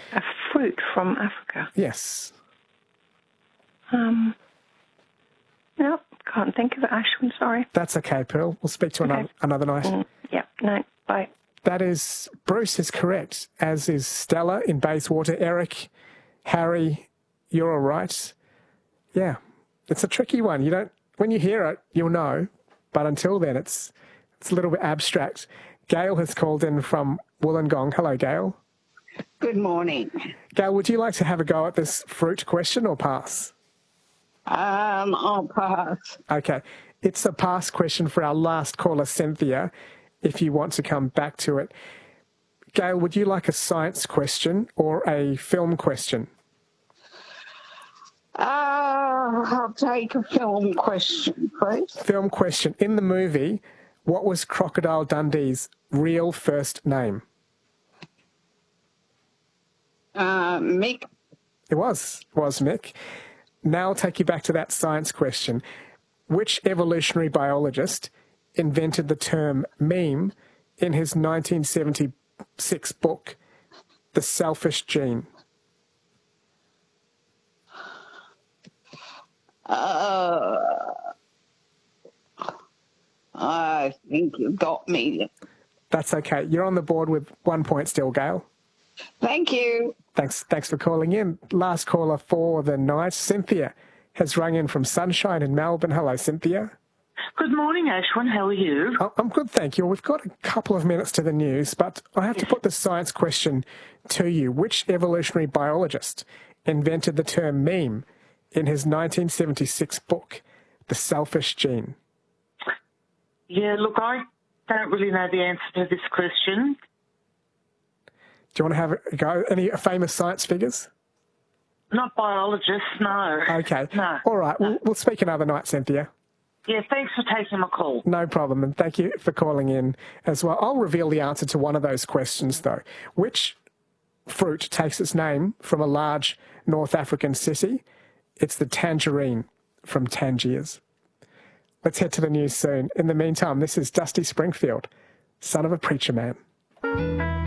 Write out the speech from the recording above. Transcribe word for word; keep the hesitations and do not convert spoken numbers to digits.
A fruit from Africa. Yes. Um, no, can't think of it, Ashwin, sorry. That's okay, Pearl. We'll speak to Okay. another, another night. Mm, yeah, no, bye. That is, Bruce is correct, as is Stella in Bayswater. Eric, Harry, you're all right. Yeah, it's a tricky one. You don't, when you hear it, you'll know, but until then, it's it's a little bit abstract. Gail has called in from Wollongong. Hello, Gail. Good morning. Gail, would you like to have a go at this fruit question or pass? Um, I'll pass. Okay. It's a pass question for our last caller, Cynthia, if you want to come back to it. Gail, would you like a science question or a film question? Uh, I'll take a film question, please. Film question. In the movie, what was Crocodile Dundee's real first name? Uh, Mick. It was. It was Mick. Now I'll take you back to that science question. Which evolutionary biologist invented the term meme in his nineteen seventy-six book, The Selfish Gene? Uh, I think you got me. That's okay. You're on the board with one point still, Gail. Thank you. Thanks, thanks for calling in. Last caller for the night, Cynthia, has rung in from Sunshine in Melbourne. Hello, Cynthia. Good morning, Ashwin. How are you? Oh, I'm good, thank you. We've got a couple of minutes to the news, but I have to put the science question to you. Which evolutionary biologist invented the term meme in his nineteen seventy-six book, The Selfish Gene? Yeah, look, I don't really know the answer to this question. Do you want to have a go? Any famous science figures? Not biologists, no. Okay. No. All right. No. We'll, we'll speak another night, Cynthia. Yeah, thanks for taking my call. No problem, and thank you for calling in as well. I'll reveal the answer to one of those questions, though. Which fruit takes its name from a large North African city? It's the tangerine from Tangiers. Let's head to the news soon. In the meantime, this is Dusty Springfield, son of a preacher man.